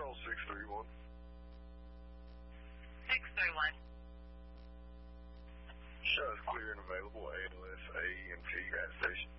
Dial 631. 631. Shows clear and available. ALS AEMT gas station.